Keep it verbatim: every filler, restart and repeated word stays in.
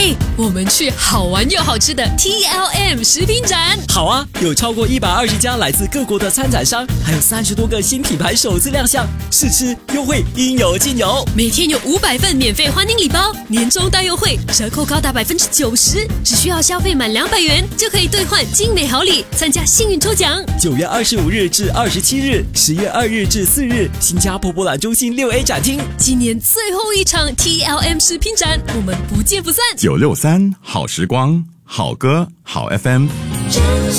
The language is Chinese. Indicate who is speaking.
Speaker 1: 哎，我们去好玩又好吃的 T L M 食品展。
Speaker 2: 好啊，有超过一百二十家来自各国的参展商，还有三十多个新品牌首次亮相，试吃优惠应有尽有。
Speaker 1: 每天有五百份免费欢迎礼包，年终大优惠，折扣高达百分之九十，只需要消费满两百元就可以兑换精美好礼，参加幸运抽奖。
Speaker 2: 九月二十五日至二十七日，十月二日至四日，新加坡博览中心六 A 展厅，
Speaker 1: 今年最后一场 T L M 食品展，我们不见不散。
Speaker 3: 九六三好时光，好歌好 F M。